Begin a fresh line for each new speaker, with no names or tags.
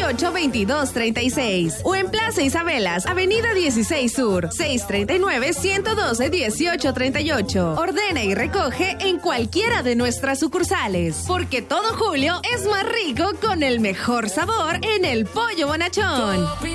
638-2236. O en Plaza Isabelas, Avenida 16 Sur, 639-112-1838. Ordena y recoge en cualquiera de nuestras sucursales. Porque todo julio es más rico con el mejor sabor en el Pollo Bonachón.